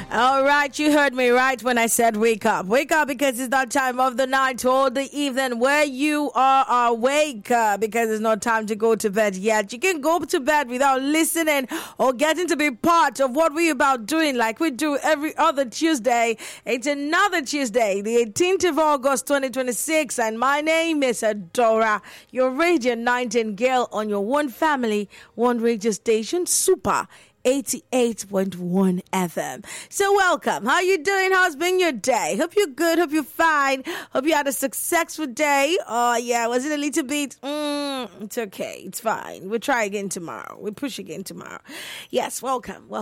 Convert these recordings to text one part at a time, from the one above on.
All right, you heard me right when I said wake up. Wake up because it's not time of the night or the evening where you are awake because it's not time to go to bed yet. You can go to bed without listening or getting to be part of what we're about doing like we do every other Tuesday. It's another Tuesday, the 18th of August, 2026, and my name is Adora, your radio nightingale on your one family, one radio station, Super 88.1 FM. So welcome. How you doing? How's been your day? Hope you're good. Hope you're fine. Hope you had a successful day. Oh, yeah. Was it a little bit? It's okay. It's fine. We'll try again tomorrow. We'll push again tomorrow. Yes. Welcome. So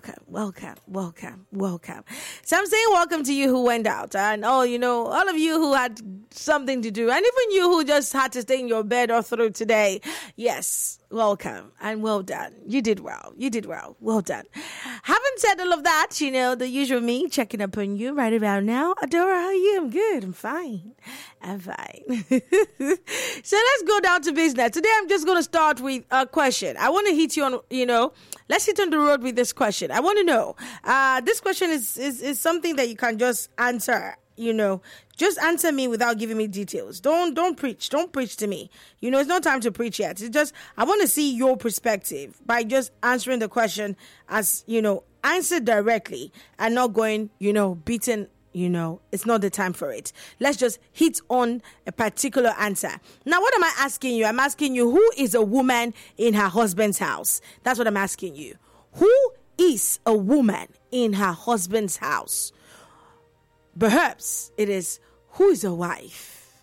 I'm saying welcome to you who went out and all of you who had something to do and even you who just had to stay in your bed all through today. Yes. Welcome and well done. You did well. Well done. Having said all of that, the usual me checking up on you right around now. Adora, how are you? I'm good. I'm fine. So let's go down to business. Today I'm just going to start with a question. I want to hit you on, let's hit on the road with this question. I want to know, this question is something that you can just answer. Just answer me without giving me details. Don't preach. Don't preach to me. It's not time to preach yet. It's just, I want to see your perspective by just answering the question as, answer directly and not going, beaten, it's not the time for it. Let's just hit on a particular answer. Now, what am I asking you? I'm asking you, who is a woman in her husband's house? That's what I'm asking you. Who is a woman in her husband's house? Perhaps it is, who is a wife?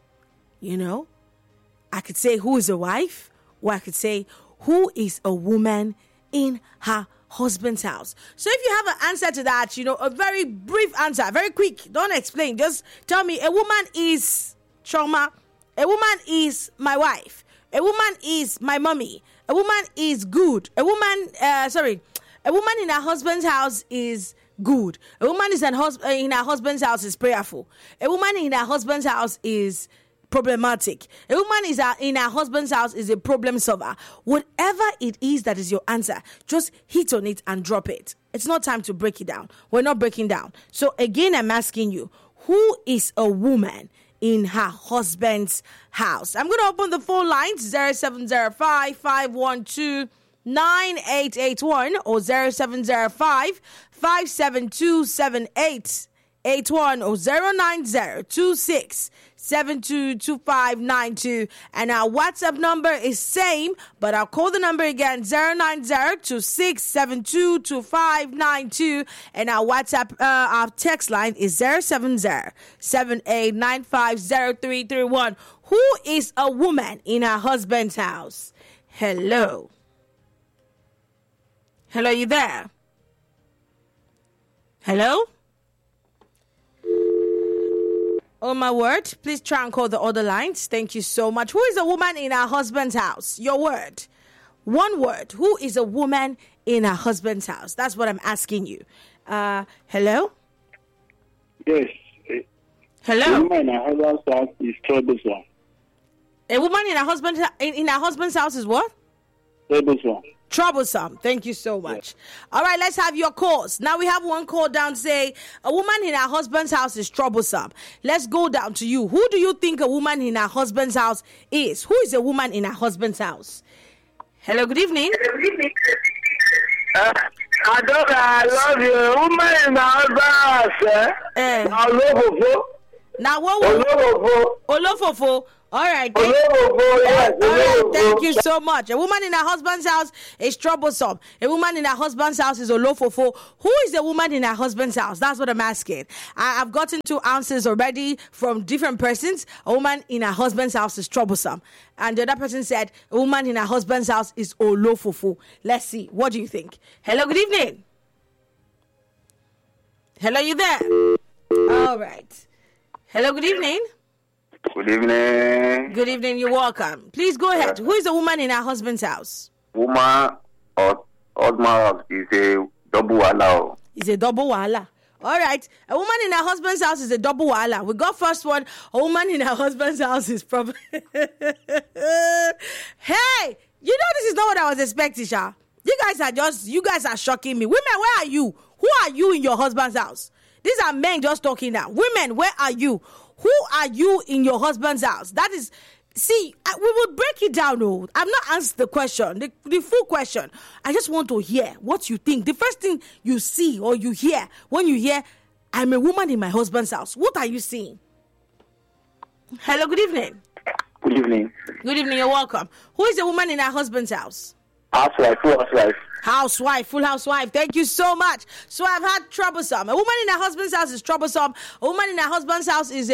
I could say who is a wife, or I could say who is a woman in her husband's house. So if you have an answer to that, a very brief answer, very quick, don't explain, just tell me, a woman is Choma, a woman is my wife, a woman is my mommy, a woman is good, a woman in her husband's house is good. A woman is in her husband's house is prayerful. A woman in her husband's house is problematic. A woman in her husband's house is a problem solver. Whatever it is that is your answer, just hit on it and drop it. It's not time to break it down. We're not breaking down. So again, I'm asking you, who is a woman in her husband's house? I'm going to open the phone lines 0705 512 9881 or 0705 572 7881 or 09026 722592, and our WhatsApp number is same, but I'll call the number again 09026 722592, and our WhatsApp our text line is 070 78950331. Who is a woman in her husband's house? Hello, you there? Hello? Oh, my word. Please try and call the other lines. Thank you so much. Who is a woman in her husband's house? Your word. One word. Who is a woman in her husband's house? That's what I'm asking you. Hello? Yes. Hello? A woman in her husband's house is troublesome. A woman in her husband's house is what? Troublesome. Thank you so much. Yes. All right, let's have your calls. Now we have one call down say a woman in her husband's house is troublesome. Let's go down to you. Who do you think a woman in her husband's house is? Who is a woman in her husband's house? Hello, good evening. Adora, I love you. A woman in her husband's house. Now what? Olofofo. All right. Thank you so much. A woman in her husband's house is troublesome. A woman in her husband's house is olofofo. Who is the woman in her husband's house? That's what I'm asking. I've gotten 2 answers already from different persons. A woman in her husband's house is troublesome. And the other person said a woman in her husband's house is olofofo. Let's see. What do you think? Hello, good evening. Hello, you there? All right. Hello, good evening. Good evening. Good evening, you're welcome. Please go ahead. Who is a woman in her husband's house? Woman or husband is a double wahala. Is a double wahala. All right. A woman in her husband's house is a double wahala. We got first one. A woman in her husband's house is probably... Hey, this is not what I was expecting, Sha. You guys are shocking me. Women, where are you? Who are you in your husband's house? These are men just talking now. Women, where are you? Who are you in your husband's house? That is, see, we will break it down. Oh, I'm not asking the question, the full question. I just want to hear what you think. The first thing you see or you hear when you hear, I'm a woman in my husband's house. What are you seeing? Hello, good evening. Good evening. Good evening, you're welcome. Who is a woman in her husband's house? Housewife, full housewife. Housewife, full housewife. Thank you so much. So I've had troublesome. A woman in her husband's house is troublesome. A woman in her husband's house is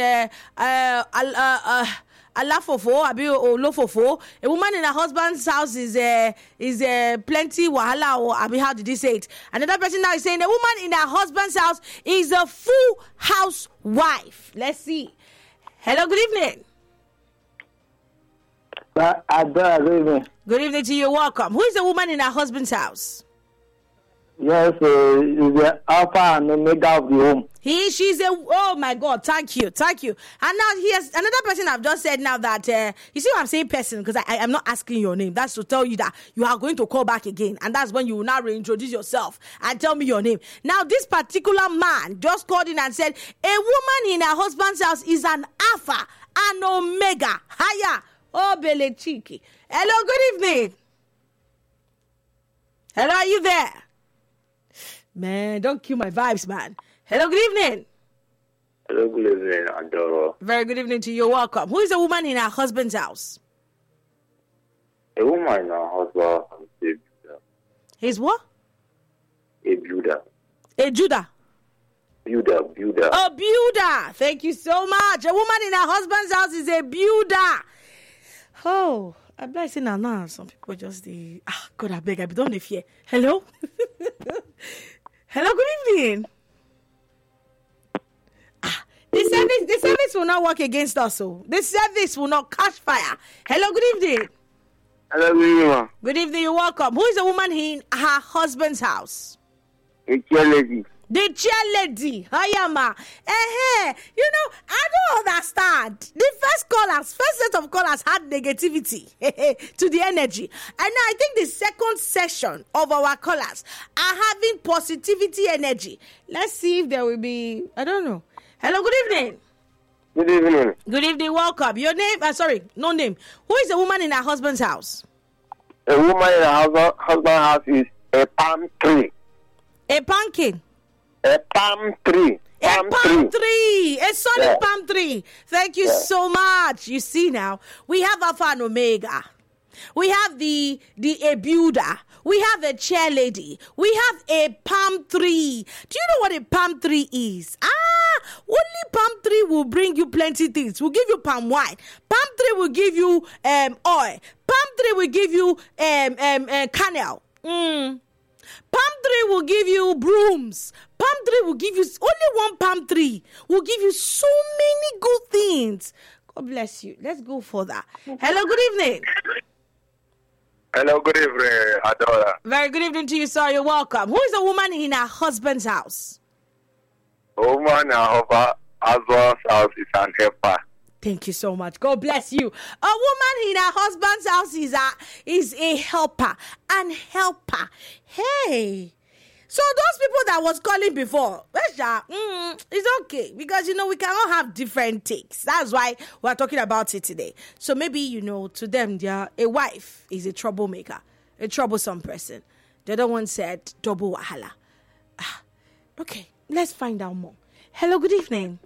alafofo, abi olofofo. A woman in her husband's house is plenty wahala, or abi, how did he say it? Another person now is saying a woman in her husband's house is a full housewife. Let's see. Hello, good evening. Good evening. Good evening to you. Welcome. Who is the woman in her husband's house? Yes, is the alpha and omega of the home. She's oh my God, thank you. And now here's another person I've just said now that, you see what I'm saying person, because I'm not asking your name. That's to tell you that you are going to call back again. And that's when you will now reintroduce yourself and tell me your name. Now, this particular man just called in and said, a woman in her husband's house is an alpha and omega. Higher. Oh, Bele Chiki. Hello, good evening. Hello, are you there? Man, don't kill my vibes, man. Hello, good evening. Hello, good evening, Adoro. Very good evening to you. Welcome. Who is a woman in her husband's house? A woman in her husband's house is a builder. He's what? A builder. A Judah. Builder. A builder. Thank you so much. A woman in her husband's house is a builder. Oh, I'm not saying now. Some people just God, I beg, I don't fear. Hello? Hello, good evening. The service will not work against us. So the service will not catch fire. Hello, good evening. Hello, good evening. Good evening, you're welcome. Who is a woman in her husband's house? A chair lady. The chair lady, Hayama. You know, I don't understand. The first set of callers had negativity to the energy. And now I think the second session of our callers are having positivity energy. Let's see if there will be, I don't know. Hello, good evening. Good evening. Good evening, welcome. Your name, no name. Who is a woman in her husband's house? A woman in her husband's house is a palm tree. A pumpkin. A palm tree. A palm tree. A solid palm tree. Thank you so much. You see now, we have Alpha and Omega. We have the a builder. We have a chair lady. We have a palm tree. Do you know what a palm tree is? Only palm tree will bring you plenty things. Will give you palm wine. Palm tree will give you oil. Palm tree will give you kernel. Palm tree will give you brooms. Palm tree will give you, only one palm tree will give you so many good things. God bless you. Let's go further. Hello, good evening. Hello, good evening, Adora. Very good evening to you, sir. You're welcome. Who is a woman in her husband's house? A woman in her husband's house is an helper. Thank you so much. God bless you. A woman in her husband's house is a helper. An helper. Hey. So those people that was calling before, it's okay. Because, we can all have different takes. That's why we're talking about it today. So maybe, to them, a wife is a troublemaker, a troublesome person. The other one said, double wahala. Okay, let's find out more. Hello, good evening.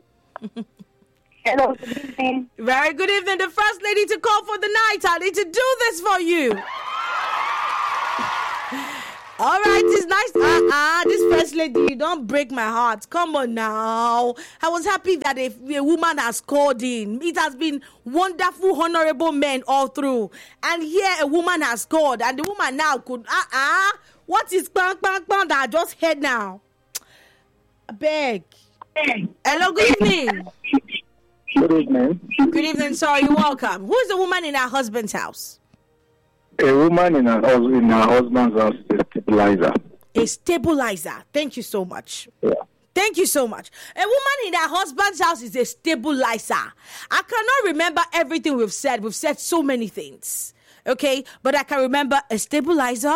Hello, good evening. Very good evening. The first lady to call for the night. I need to do this for you. All right, it's nice. This first lady, you don't break my heart. Come on now. I was happy that a woman has called in. It has been wonderful, honorable men all through. And here a woman has called. And the woman now could, what is bang, bang, bang that I just heard now? I beg. Hello, good evening. Good evening. Good evening, sir. You're welcome. Who is the woman in her husband's house? A woman in her husband's house is a stabilizer. A stabilizer. Thank you so much. Yeah. Thank you so much. A woman in her husband's house is a stabilizer. I cannot remember everything we've said. We've said so many things. Okay? But I can remember a stabilizer,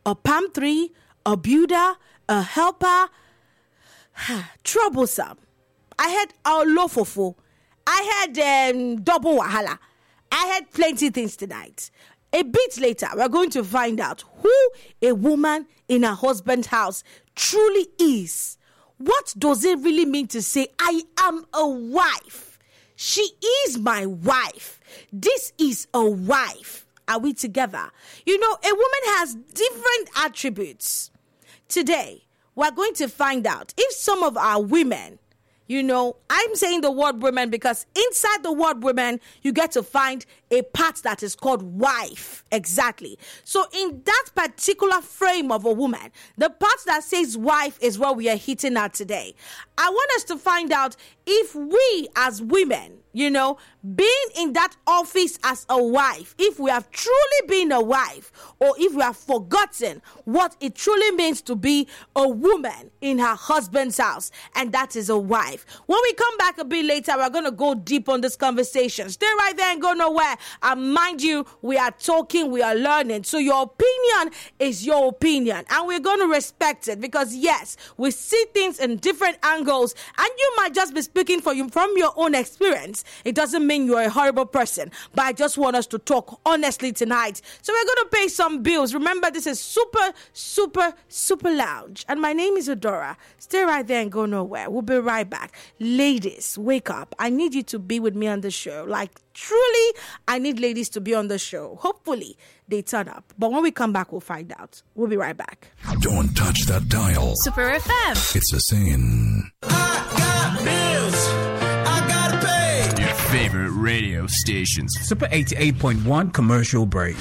a palm tree, a builder, a helper. Troublesome. I had olofofo. I had double wahala. I had plenty things tonight. A bit later, we're going to find out who a woman in her husband's house truly is. What does it really mean to say, I am a wife? She is my wife. This is a wife. Are we together? You know, a woman has different attributes. Today, we're going to find out if some of our women, you know, I'm saying the word women because inside the word women, you get to find a part that is called wife. Exactly. So in that particular frame of a woman, the part that says wife is what we are hitting at today. I want us to find out if we as women, you know, being in that office as a wife, if we have truly been a wife, or if we have forgotten what it truly means to be a woman in her husband's house, and that is a wife. When we come back a bit later, we're going to go deep on this conversation. Stay right there and go nowhere. And mind you, we are talking, we are learning. So your opinion is your opinion, and we're going to respect it because, yes, we see things in different angles, and you might just be speaking for you from your own experience. It doesn't mean you're a horrible person, but I just want us to talk honestly tonight. So we're going to pay some bills. Remember, this is super lounge, and my name is Adora. Stay right there and go nowhere. We'll be right back. Ladies, wake up. I need you to be with me on the show. Like, truly, I need ladies to be on the show. Hopefully, they turn up. But when we come back, we'll find out. We'll be right back. Don't touch that dial. Super FM. It's a sin. I got bills. I gotta pay. Your favorite radio stations. Super 88.1 commercial break.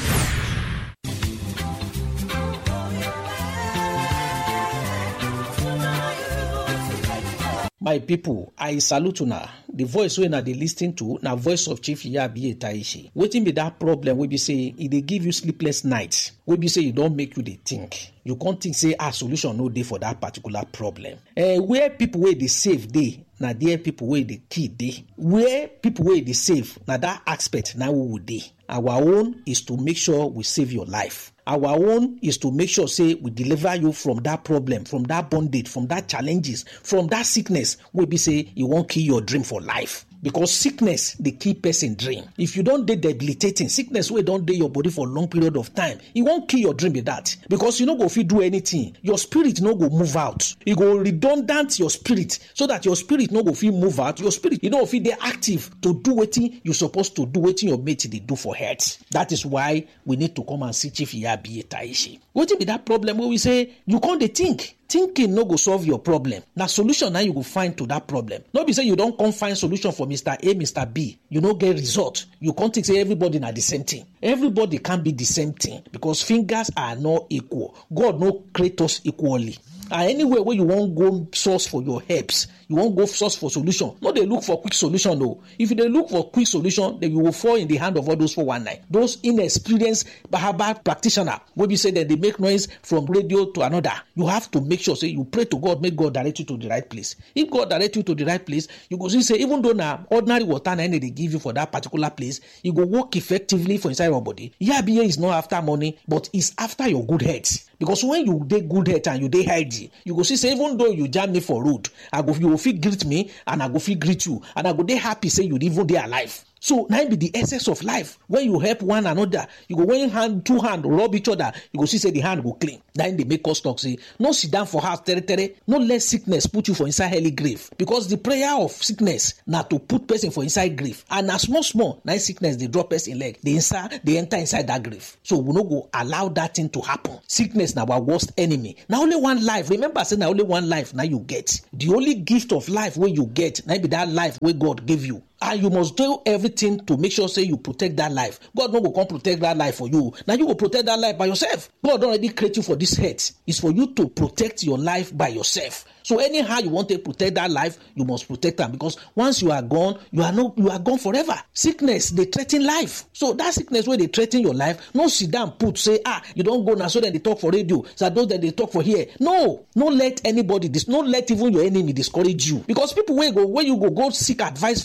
My people, I salute una. The voice wey na dey lis ten to na voice of Chief Iyabi Taishi. Wetin be that problem wey be say e dey give you sleepless nights? Wey be say e don make you dey think. You can't think say solution no dey for that particular problem. Where people wey dey save dey, na there people wey dey kill dey. Where people wey dey save, na that aspect na we would dey. Our own is to make sure we save your life. Our own is to make sure, say, we deliver you from that problem, from that bondage, from that challenges, from that sickness, where be say you won't kill your dream for life. Because sickness, the key person dream. If you don't dey debilitating, sickness wey don't dey your body for a long period of time, it won't kill your dream with that. Because you no go fit do anything. Your spirit no go move out. You go redundant your spirit so that your spirit no go fit move out. Your spirit, you know, fit dey active to do wetin you supposed to do, wetin your mate dey do for health. That is why we need to come and see Chief Iyabi Taishi. Wetin be that problem where we say you can't dey think? Thinking no go solve your problem. Na solution now you go find to that problem. No be say you don't come find solution for Mr. A, Mr. B. You no get result. You can't think say everybody na the same thing. Everybody can't be the same thing because fingers are not equal. God no create us equally. And anywhere where you won't go source for your helps, you won't go source for solution. No, they look for quick solution though. If they look for quick solution, then you will fall in the hand of all those 419. Those inexperienced Bahaba practitioner, when you say that they make noise from radio to another, you have to make sure, say, you pray to God, make God direct you to the right place. If God direct you to the right place, you go see, say, even though now ordinary water they give you for that particular place, you go work effectively for inside your body. Yabiye is not after money, but it's after your good health. Because when you dey good health and you dey healthy, you go see, say, even though you jam me for road, you will feel greet me and I go feel greet you. And I go dey happy, say, you even dey alive. So now be the essence of life. When you help one another, you go when two hands rub each other, you go see, say, the hand go clean. Then they make us talk, say, no sit down for house, tere. No let sickness put you for inside hell grave. Because the prayer of sickness na to put person for inside grave. And na small, now sickness, they drop person leg. They enter inside that grave. So we no go allow that thing to happen. Sickness na our worst enemy. Now only one life. Remember, say, now only one life now you get. The only gift of life where you get, now be that life where God gave you. And you must do everything to make sure, say, you protect that life. God no go come protect that life for you. Now you go protect that life by yourself. God already create you for this health. It's for you to protect your life by yourself. So anyhow you want to protect that life, you must protect them, because once you are gone, you are gone forever. Sickness, they threaten life. So that sickness where they threaten your life, no sit down, say, you don't go now, so then they talk for radio, so those that they talk for here. No let anybody, no let even your enemy discourage you. Because people where you go seek advice from, say,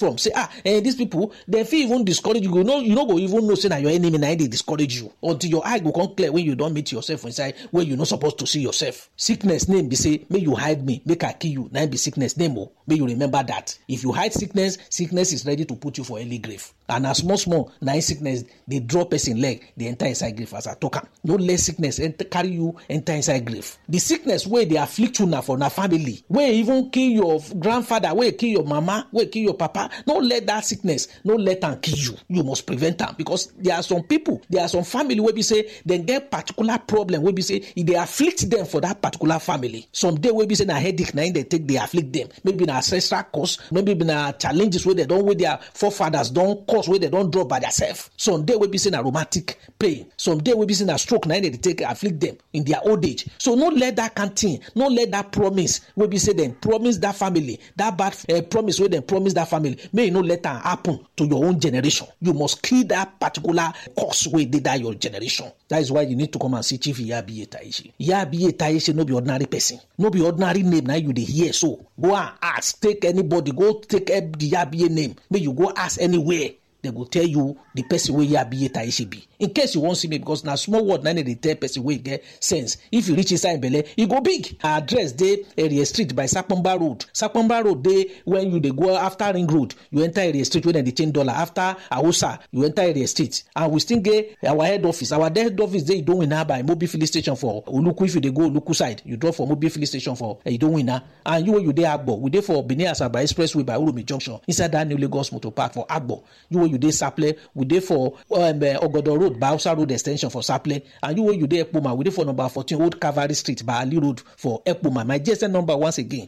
these people, they feel even discourage you. You know, go even know say that your enemy now they discourage you until your eye go come clear when you don't meet yourself inside where you're not supposed to see yourself. Sickness name be say, may you hide me, make I kill you. Now be sickness name. May you remember that. If you hide sickness, sickness is ready to put you for early grave. And as small, now sickness, they drop person leg, they enter inside grave as I talk. No less sickness carry you enter inside grave. The sickness where they afflict you now for na family, where even kill your grandfather, where kill your mama, where kill your papa, no let that sickness, no let them kill you. You must prevent them because there are some people, there are some family where we say they get particular problem where we say if they afflict them for that particular family. Someday where we say na headache, now they afflict them. Maybe na ancestral cause, maybe na challenges where they don't, where their forefathers don't cause, where they don't drop by themselves. Someday where we say na rheumatic pain. Someday where we say na stroke, now they take afflict them in their old age. So no let that continue, no let that promise where we say them promise that family, that bad promise where they promise that family, may not let that happen to your own generation. You must kill that particular cause where they die your generation. That is why you need to come and see Chief Yabiye Taishi. Yabiye Taishi no be ordinary person, no be ordinary name. Now you dey hear so. Go and ask, take anybody, go take the Yabiye name. May you go ask anywhere. They will tell you the person where Yabiye Taishi be. In case you won't see me, because now small word, now they tell person where you get sense. If you reach inside Bele, you go big. Our address they Area Street by Sapomba Road. Sapomba Road they when you they go after Ring Road, you enter Area Street when they change dollar. After Aosa, you enter Area Street. And we still get our head office. Our head office they don't win by Mobi filling station for Uluku. If you they go Uluku side, you drop for Mobi filling station for you don't win. And you they Agbo. We there for Benin Asaba Expressway by Urumi Junction. Inside that New Lagos Motor Park for Agbo. You dey Saple, we dey for Ogodo Road, Bausa Road extension for Saple, and you dey Ekpoma, we dey for number 14 Old Cavalry Street by Ali Road for Ekpoma. My GSM number once again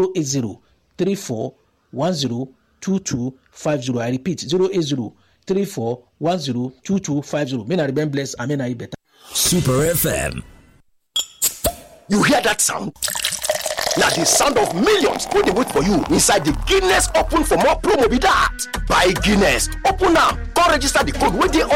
08034102250. I repeat 08034102250. May I remain blessed. I mean I better. Super FM. You hear that sound? Now the sound of millions put the wait for you inside the Guinness Open for More promo be that. Buy Guinness, open now, go register the code with the